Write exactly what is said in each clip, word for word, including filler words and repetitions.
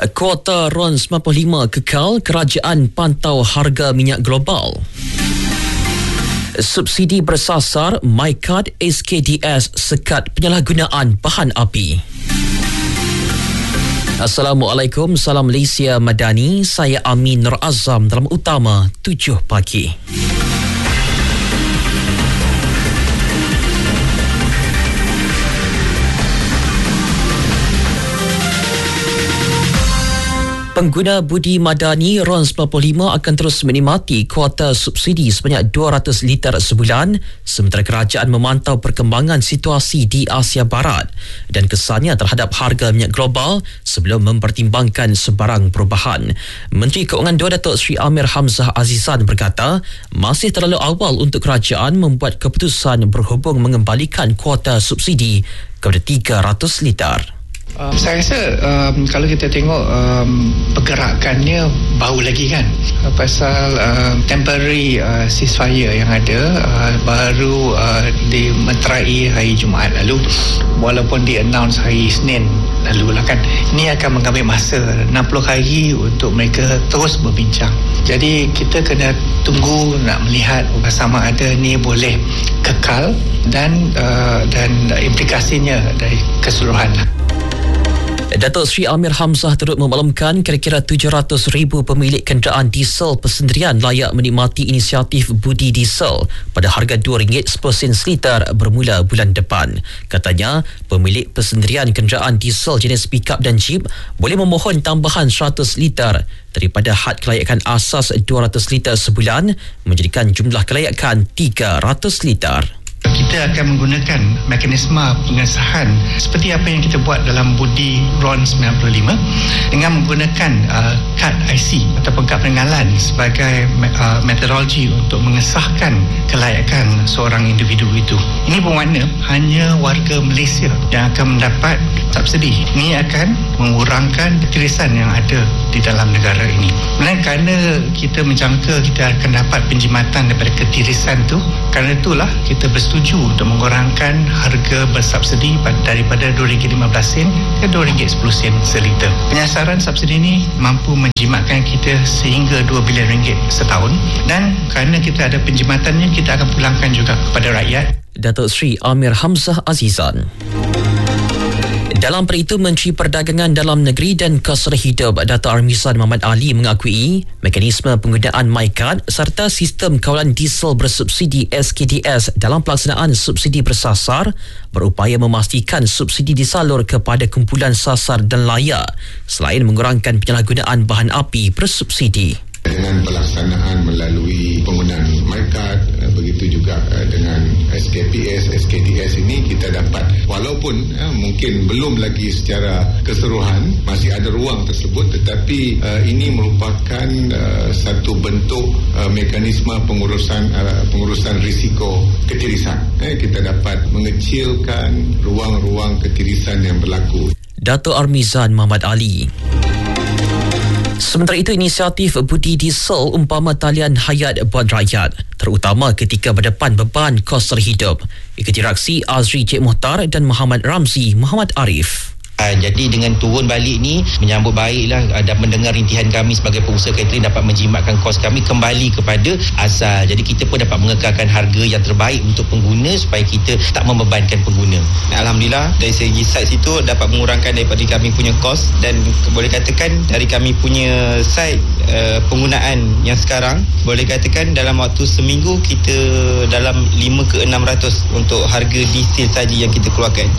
Kuota RON sembilan puluh lima kekal, kerajaan pantau harga minyak global. Subsidi bersasar, MyKad S K D S sekat penyalahgunaan bahan api. Assalamualaikum, salam Malaysia Madani. Saya Amin Nur Azam dalam utama tujuh pagi. Pengguna budi madani RON sembilan puluh lima akan terus menikmati kuota subsidi sebanyak dua ratus liter sebulan sementara kerajaan memantau perkembangan situasi di Asia Barat dan kesannya terhadap harga minyak global sebelum mempertimbangkan sebarang perubahan. Menteri Keuangan Dua Datuk Seri Amir Hamzah Azizan berkata masih terlalu awal untuk kerajaan membuat keputusan berhubung mengembalikan kuota subsidi kepada tiga ratus liter. Uh, saya rasa um, kalau kita tengok um, pergerakannya baru lagi kan uh, pasal uh, temporary uh, ceasefire yang ada uh, baru uh, dimeterai hari Jumaat lalu walaupun di-announce hari Isnin lalu lah kan. Ini akan mengambil masa enam puluh hari untuk mereka terus berbincang. Jadi kita kena tunggu nak melihat sama ada ni boleh kekal dan uh, dan implikasinya dari keseluruhan lah. Datuk Seri Amir Hamzah turut memaklumkan kira-kira tujuh ratus ribu pemilik kenderaan diesel persendirian layak menikmati inisiatif budi diesel pada harga dua ringgit sepuluh sen seliter bermula bulan depan. Katanya, pemilik persendirian kenderaan diesel jenis pick-up dan jeep boleh memohon tambahan seratus liter daripada had kelayakan asas dua ratus liter sebulan menjadikan jumlah kelayakan tiga ratus liter. Kita akan menggunakan mekanisme pengesahan seperti apa yang kita buat dalam budi RON sembilan puluh lima dengan menggunakan uh, kad I C ataupun kad pengenalan sebagai uh, metodologi untuk mengesahkan kelayakan seorang individu itu. Ini bermakna hanya warga Malaysia yang akan mendapat subsidi. Ini akan mengurangkan ketirisan yang ada di dalam negara ini. Melainkan kerana kita menjangka kita akan dapat penjimatan daripada ketirisan itu, kerana itulah kita bersetuju untuk mengurangkan harga bersubsidi daripada dua ringgit lima belas sen ke dua ringgit sepuluh sen seliter. Penyasaran subsidi ini mampu menjimatkan kita sehingga dua bilion ringgit setahun dan kerana kita ada penjimatannya kita akan pulangkan juga kepada rakyat. Datuk Seri Amir Hamzah Azizan. Dalam perkara itu, Menteri Perdagangan Dalam Negeri dan Kesedaran Hidup Dato' Armizan Muhammad Ali mengakui mekanisme penggunaan MyKad serta sistem kawalan diesel bersubsidi S K D S dalam pelaksanaan subsidi bersasar berupaya memastikan subsidi disalur kepada kumpulan sasar dan layak selain mengurangkan penyalahgunaan bahan api bersubsidi. Dengan pelaksanaan melalui penggunaan MyKad, begitu juga dengan S K P S, S K D S ini kita dapat, walaupun eh, mungkin belum lagi secara keseluruhan masih ada ruang tersebut, tetapi uh, ini merupakan uh, satu bentuk uh, mekanisme pengurusan uh, pengurusan risiko ketirisan. Eh, kita dapat mengecilkan ruang-ruang ketirisan yang berlaku. Dato' Armizan Muhammad Ali. Sementara itu, inisiatif budi diesel umpama talian hayat buat rakyat, terutama ketika berdepan beban kos terhidup. Ikuti reaksi Azri Cik Muhtar dan Muhammad Ramzi Muhammad Arif. Uh, jadi dengan turun balik ni menyambut baiklah uh, dan mendengar rintihan kami sebagai pengusaha catering dapat menjimatkan kos kami kembali kepada asal. Jadi kita pun dapat mengekalkan harga yang terbaik untuk pengguna supaya kita tak membebankan pengguna. Alhamdulillah dari segi site situ dapat mengurangkan daripada kami punya kos dan boleh katakan dari kami punya site uh, penggunaan yang sekarang boleh katakan dalam waktu seminggu kita dalam lima ke enam ratus untuk harga diesel saja yang kita keluarkan.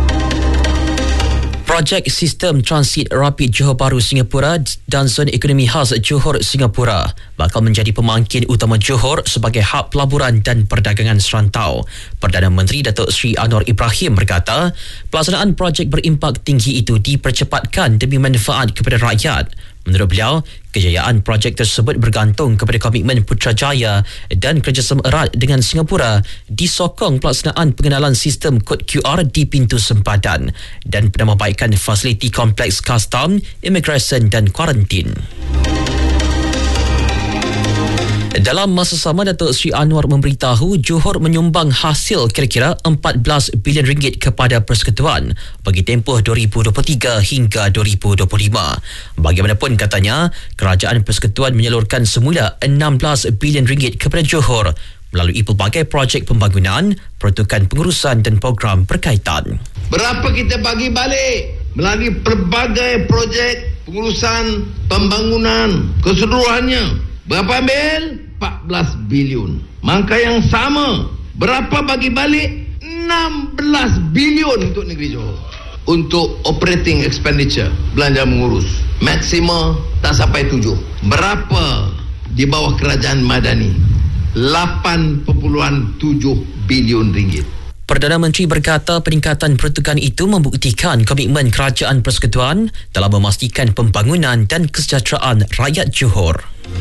Projek Sistem Transit Rapid Johor Bahru Singapura dan Zon Ekonomi Khas Johor Singapura bakal menjadi pemangkin utama Johor sebagai hub pelaburan dan perdagangan serantau. Perdana Menteri Datuk Seri Anwar Ibrahim berkata, pelaksanaan projek berimpak tinggi itu dipercepatkan demi manfaat kepada rakyat. Menurut beliau, kejayaan projek tersebut bergantung kepada komitmen Putrajaya dan kerjasama erat dengan Singapura disokong pelaksanaan pengenalan sistem kod Q R di pintu sempadan dan penambahbaikan fasiliti kompleks custom, immigration dan kuarantin. Dalam masa sama, Datuk Seri Anwar memberitahu Johor menyumbang hasil kira-kira empat belas bilion ringgit kepada Persekutuan bagi tempoh dua ribu dua puluh tiga hingga dua ribu dua puluh lima. Bagaimanapun katanya, Kerajaan Persekutuan menyalurkan semula enam belas bilion ringgit kepada Johor melalui pelbagai projek pembangunan, peruntukan pengurusan dan program berkaitan. Berapa kita bagi balik melalui pelbagai projek pengurusan pembangunan keseluruhannya? Berapa ambil? empat belas bilion. Mangka yang sama, berapa bagi balik? enam belas bilion untuk negeri Johor. Untuk operating expenditure, belanja mengurus. Maksima tak sampai tujuh. Berapa di bawah kerajaan madani? lapan perpuluhan tujuh bilion ringgit. Perdana Menteri berkata peningkatan peruntukan itu membuktikan komitmen Kerajaan Persekutuan dalam memastikan pembangunan dan kesejahteraan rakyat Johor.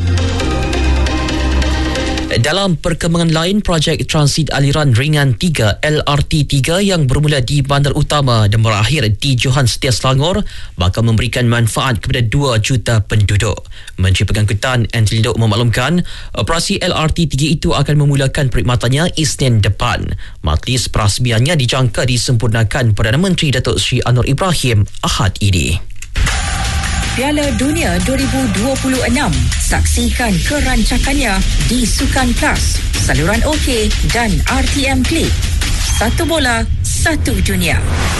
Dalam perkembangan lain, projek Transit Aliran Ringan tiga L R T tiga yang bermula di Bandar Utama dan berakhir di Johan Setia Selangor bakal memberikan manfaat kepada dua juta penduduk. Menteri Pengangkutan Anthony Loke memaklumkan operasi L R T tiga itu akan memulakan perkhidmatannya Isnin depan. Majlis perasmiannya dijangka disempurnakan Perdana Menteri Datuk Seri Anwar Ibrahim Ahad ini. Piala Dunia dua ribu dua puluh enam. Saksikan kerancakannya di Sukan Plus, saluran OK dan R T M Klik. Satu bola, satu dunia.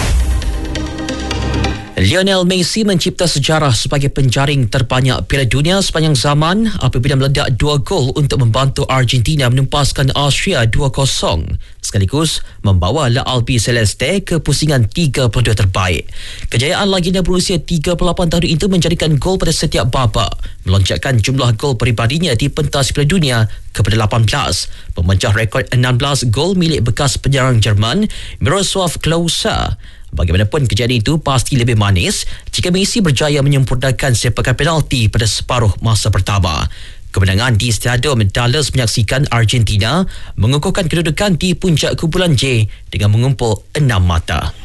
Lionel Messi mencipta sejarah sebagai penjaring terbanyak Piala Dunia sepanjang zaman apabila meledak dua gol untuk membantu Argentina menempaskan Austria dua kosong sekaligus membawa La Albi Celeste ke pusingan tiga puluh dua terbaik. Kejayaan legenda berusia tiga puluh lapan tahun itu menjadikan gol pada setiap babak, melonjakkan jumlah gol peribadinya di pentas Piala Dunia kepada lapan belas, memecah rekod enam belas gol milik bekas penyerang Jerman Miroslav Klose. Bagaimanapun, kejadian itu pasti lebih manis jika Messi berjaya menyempurnakan sepakan penalti pada separuh masa pertama. Kemenangan di Stadium Dallas menyaksikan Argentina mengukuhkan kedudukan di puncak kumpulan J dengan mengumpul enam mata.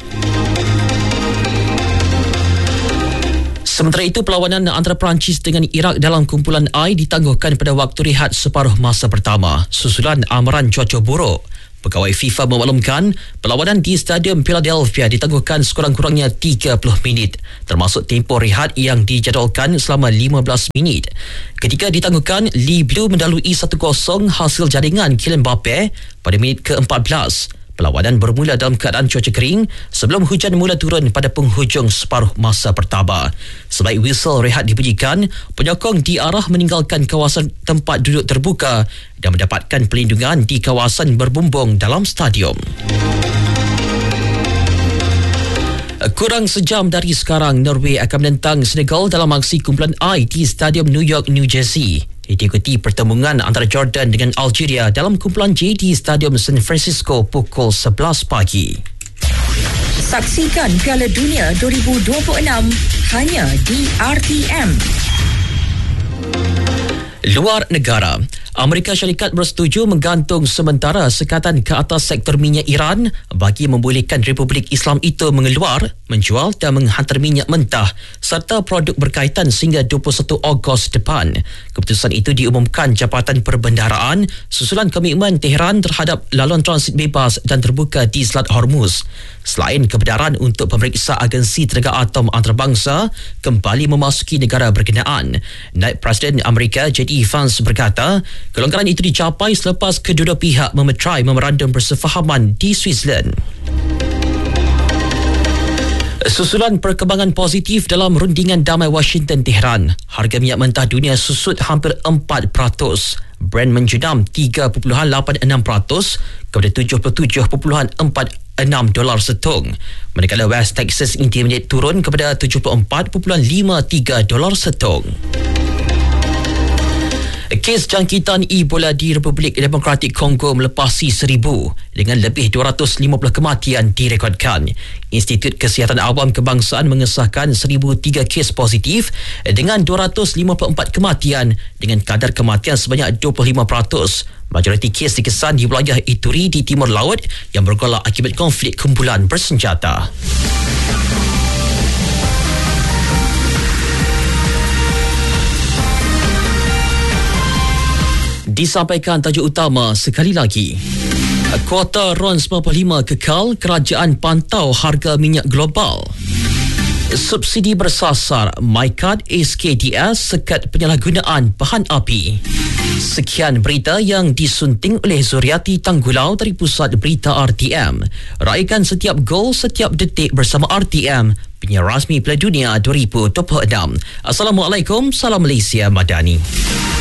Sementara itu, perlawanan antara Perancis dengan Iraq dalam kumpulan I ditangguhkan pada waktu rehat separuh masa pertama susulan amaran cuaca buruk. Pegawai FIFA memaklumkan perlawanan di Stadium Philadelphia ditangguhkan sekurang-kurangnya tiga puluh minit, termasuk tempoh rehat yang dijadualkan selama lima belas minit. Ketika ditangguhkan, Lee Blue mendalui satu kosong hasil jaringan Kylian Mbappe pada minit ke empat belas. Perlawanan bermula dalam keadaan cuaca kering sebelum hujan mula turun pada penghujung separuh masa pertama. Sebaik whistle rehat dibunyikan, penyokong diarah meninggalkan kawasan tempat duduk terbuka dan mendapatkan perlindungan di kawasan berbumbung dalam stadium. Kurang sejam dari sekarang, Norway akan menentang Senegal dalam aksi kumpulan I di Stadium New York, New Jersey. Diikuti pertembungan antara Jordan dengan Algeria dalam kumpulan J di Stadium San Francisco pukul sebelas pagi. Saksikan Piala Dunia dua ribu dua puluh enam hanya di R T M. Luar negara, Amerika Syarikat bersetuju menggantung sementara sekatan ke atas sektor minyak Iran bagi membolehkan Republik Islam itu mengeluar, menjual dan menghantar minyak mentah serta produk berkaitan sehingga dua puluh satu Ogos depan. Keputusan itu diumumkan Jabatan Perbendaharaan susulan komitmen Tehran terhadap laluan transit bebas dan terbuka di Selat Hormuz. Selain kebenaran untuk pemeriksa agensi tenaga atom antarabangsa kembali memasuki negara berkenaan, Naib Presiden Amerika J D Vance berkata kelonggaran itu dicapai selepas kedua-dua pihak memeterai memorandum persefahaman di Switzerland. Susulan perkembangan positif dalam rundingan damai Washington Tehran, harga minyak mentah dunia susut hampir empat peratus. Brent menjunam tiga perpuluhan lapan enam peratus kepada tujuh puluh tujuh perpuluhan empat enam dolar setung. Manakala West Texas Intermediate turun kepada tujuh puluh empat perpuluhan lima tiga dolar setung. Kes jangkitan Ebola di Republik Demokratik Kongo melepasi seribu dengan lebih dua ratus lima puluh kematian direkodkan. Institut Kesihatan Awam Kebangsaan mengesahkan seribu tiga kes positif dengan dua ratus lima puluh empat kematian dengan kadar kematian sebanyak dua puluh lima peratus. Majoriti kes dikesan di wilayah Ituri di Timur Laut yang bergolak akibat konflik kumpulan bersenjata. Disampaikan tajuk utama sekali lagi. Kuota RON sembilan puluh lima kekal, kerajaan pantau harga minyak global. Subsidi bersasar, MyKad S K D S sekat penyalahgunaan bahan api. Sekian berita yang disunting oleh Zuriati Tanggulau dari Pusat Berita R T M. Raikan setiap gol, setiap detik bersama R T M, penyiar rasmi Piala Dunia dua ribu dua puluh enam. Assalamualaikum, salam Malaysia Madani.